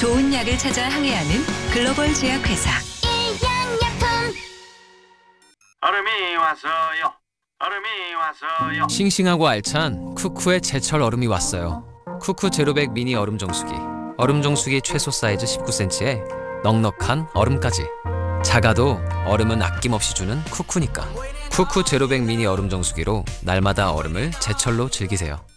좋은 약을 찾아 항해하는 글로벌 제약회사. 얼음이 왔어요. 얼음이 왔어요. 싱싱하고 알찬 쿠쿠의 제철 얼음이 왔어요. 쿠쿠 제로백 미니 얼음 정수기. 얼음 정수기 최소 사이즈 19cm에 넉넉한 얼음까지. 작아도 얼음은 아낌없이 주는 쿠쿠니까. 쿠쿠 제로백 미니 얼음 정수기로 날마다 얼음을 제철로 즐기세요.